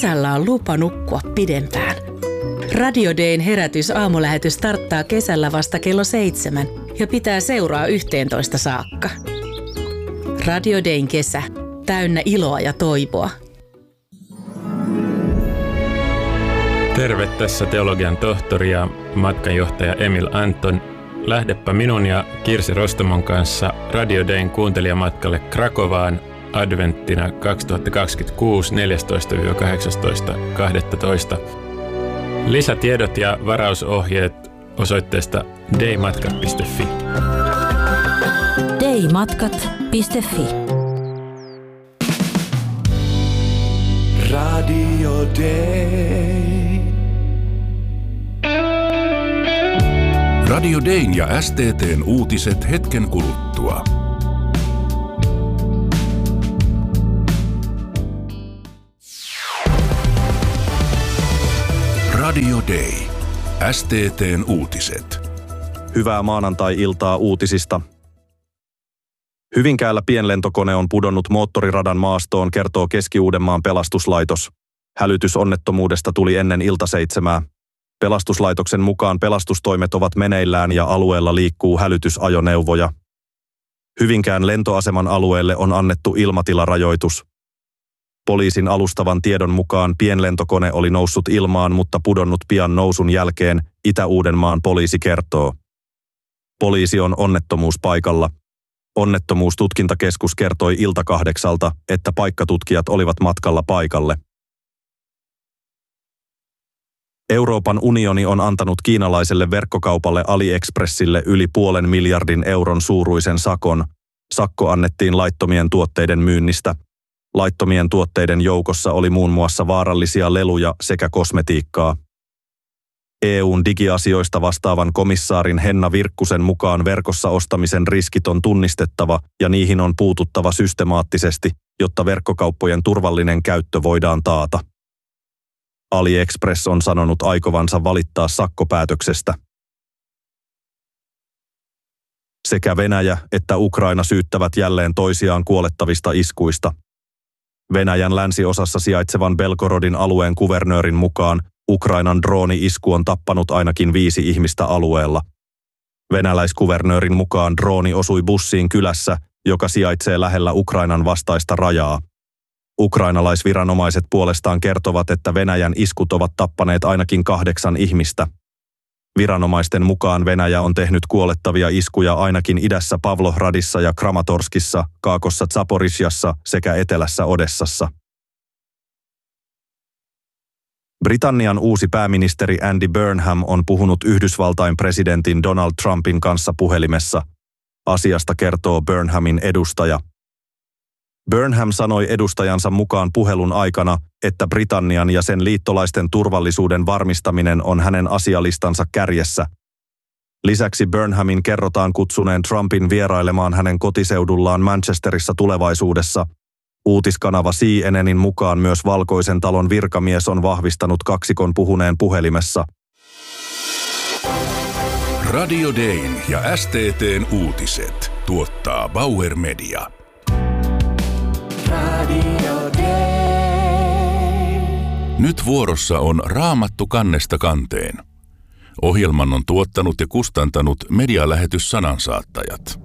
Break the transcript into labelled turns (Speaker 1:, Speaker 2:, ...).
Speaker 1: kesällä on lupa nukkua pidempään. Radio Dayn herätys-aamulähetys starttaa kesällä vasta kello 7 ja pitää seuraa 11 saakka. Radio Dayn kesä, täynnä iloa ja toivoa.
Speaker 2: Terve, tässä teologian tohtori ja matkanjohtaja Emil Anton. Lähdepä minun ja Kirsi Rostomon kanssa Radio Dayn kuuntelijamatkalle Krakovaan adventtina 2026 14-18.12. Lisätiedot ja varausohjeet osoitteesta daymatkat.fi.
Speaker 3: daymatkat.fi.
Speaker 4: Radio Day.
Speaker 5: Radio Dayn ja STT:n uutiset hetken kuluttua. Radio Day. STT:n uutiset.
Speaker 6: Hyvää maanantai-iltaa uutisista. Hyvinkäällä pienlentokone on pudonnut moottoriradan maastoon, kertoo Keski-Uudenmaan pelastuslaitos. Hälytys onnettomuudesta tuli ennen ilta 7. Pelastuslaitoksen mukaan pelastustoimet ovat meneillään ja alueella liikkuu hälytysajoneuvoja. Hyvinkään lentoaseman alueelle on annettu ilmatilarajoitus. Poliisin alustavan tiedon mukaan pienlentokone oli noussut ilmaan, mutta pudonnut pian nousun jälkeen, Itä-Uudenmaan poliisi kertoo. Poliisi on onnettomuuspaikalla. Onnettomuustutkintakeskus kertoi ilta 8, että paikkatutkijat olivat matkalla paikalle. Euroopan unioni on antanut kiinalaiselle verkkokaupalle AliExpressille yli 500 miljardin euron suuruisen sakon. Sakko annettiin laittomien tuotteiden myynnistä. Laittomien tuotteiden joukossa oli muun muassa vaarallisia leluja sekä kosmetiikkaa. EU:n digiasioista vastaavan komissaarin Henna Virkkusen mukaan verkossa ostamisen riskit on tunnistettava ja niihin on puututtava systemaattisesti, jotta verkkokauppojen turvallinen käyttö voidaan taata. AliExpress on sanonut aikovansa valittaa sakkopäätöksestä. Sekä Venäjä että Ukraina syyttävät jälleen toisiaan kuolettavista iskuista. Venäjän länsiosassa sijaitsevan Belgorodin alueen kuvernöörin mukaan Ukrainan drooni-isku on tappanut ainakin 5 ihmistä alueella. Venäläiskuvernöörin mukaan drooni osui bussiin kylässä, joka sijaitsee lähellä Ukrainan vastaista rajaa. Ukrainalaisviranomaiset puolestaan kertovat, että Venäjän iskut ovat tappaneet ainakin 8 ihmistä. Viranomaisten mukaan Venäjä on tehnyt kuolettavia iskuja ainakin idässä Pavlohradissa ja Kramatorskissa, kaakossa Zaporizhzhassa sekä etelässä Odessassa. Britannian uusi pääministeri Andy Burnham on puhunut Yhdysvaltain presidentin Donald Trumpin kanssa puhelimessa. Asiasta kertoo Burnhamin edustaja. Burnham sanoi edustajansa mukaan puhelun aikana, että Britannian ja sen liittolaisten turvallisuuden varmistaminen on hänen asialistansa kärjessä. Lisäksi Burnhamin kerrotaan kutsuneen Trumpin vierailemaan hänen kotiseudullaan Manchesterissa tulevaisuudessa. Uutiskanava CNNin mukaan myös Valkoisen talon virkamies on vahvistanut kaksikon puhuneen puhelimessa.
Speaker 5: Radio Dayn ja STT:n uutiset tuottaa Bauer Media.
Speaker 4: Radio Day.
Speaker 5: Nyt vuorossa on Raamattu kannesta kanteen. Ohjelman on tuottanut ja kustantanut medialähetys Sanansaattajat.